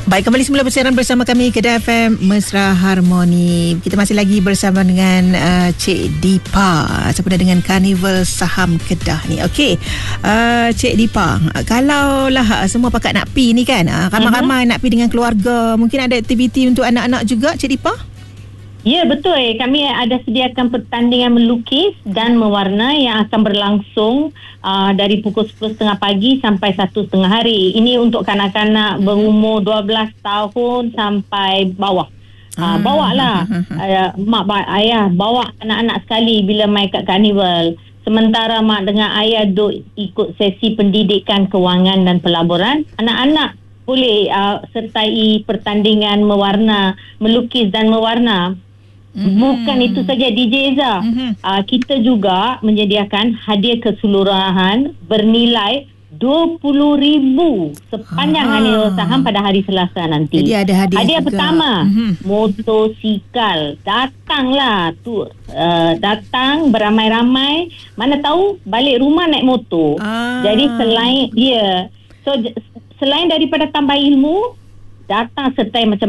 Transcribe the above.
Baik, kembali semula bersiaran bersama kami Kedah FM Mesra Harmoni. Kita masih lagi bersama dengan Cik Dipa sempena dengan Karnival Saham Kedah ni. Okey, Cik Dipa, kalau lah semua pakat nak pi ni kan, ramai-ramai nak pi dengan keluarga, mungkin ada aktiviti untuk anak-anak juga, Cik Dipa? Ya, betul. Kami ada sediakan pertandingan melukis dan mewarna yang akan berlangsung dari pukul 10.30 pagi sampai 1.30 hari. Ini untuk kanak-kanak berumur 12 tahun sampai bawah. Bawa lah mak ayah bawa anak-anak sekali bila main kat karnival. Sementara mak dengan ayah duk ikut sesi pendidikan kewangan dan pelaburan, anak-anak boleh sertai pertandingan mewarna, melukis dan mewarna. Bukan itu saja, DJ Eza. Kita juga menyediakan hadiah keseluruhan bernilai RM20,000 sepanjang Karnival Saham pada hari Selasa nanti. Jadi ada hadiah juga. Pertama, motosikal. Datanglah tu, datang beramai-ramai. Mana tahu balik rumah naik motor. Jadi selain selain daripada tambah ilmu, datang sertai macam